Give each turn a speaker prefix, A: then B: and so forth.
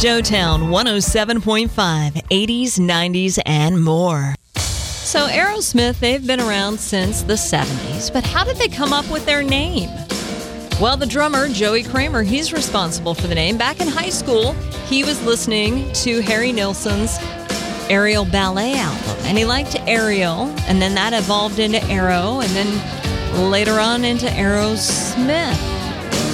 A: Showtown 107.5, 80s, 90s, and more. So Aerosmith, they've been around since the 70s, but how did they come up with their name? Well, the drummer, Joey Kramer, he's responsible for the name. Back in high school, he was listening to Harry Nilsson's Aerial Ballet album, and he liked Ariel, and then that evolved into Arrow, and then later on into Aerosmith.